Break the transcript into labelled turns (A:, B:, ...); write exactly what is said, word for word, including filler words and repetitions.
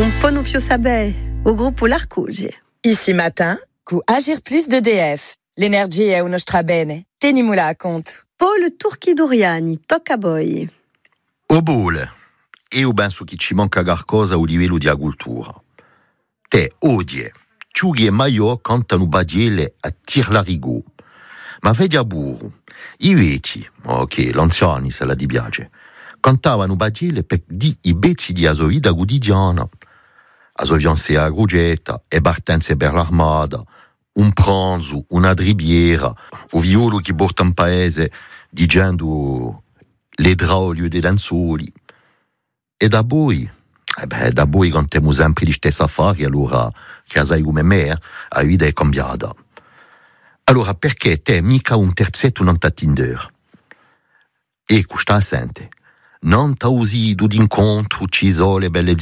A: Un po' non più sabè, au gruppo L'Arcugi.
B: Ici matin, cu Agir Plus de D F. L'energia è uno strabene. Tenimula a conto.
A: Paul Turchi-Duriani, tocca a voi.
C: O bole, io penso che ci manca qualcosa a livello di agricoltura. Te odie, ciughi e maiò cantano badiele a tir la rigò. Ma vedi a burro, i vecchi, ok, l'anziani se la di piace, cantavano badiele per di i bezzi di sua vita quotidiana. A sua fianze a grugetta, e partenze per l'armata, un pranzo, una dribiera, o violo che porta in paese dicendo l'idraulio dei lenzuoli. E da voi, eh beh, da voi cantiamo sempre gli stessi affari, allora, che sai come me, la vita è cambiata. Allora, perché te mica un terzetto non t'attinder? Ecco, sta assente. Non t'ha usido d'incontro, ci sono le belle